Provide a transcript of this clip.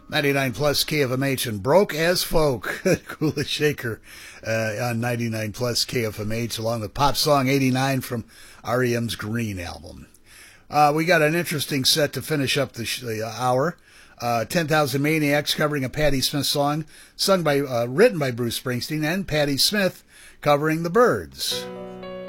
99 plus KFMH and Broke as Folk, Kula Shaker on 99 plus KFMH, along with Pop Song 89 from REM's Green album. We got an interesting set to finish up the hour. 10,000 Maniacs covering a Patti Smith song written by Bruce Springsteen, and Patti Smith covering the Byrds.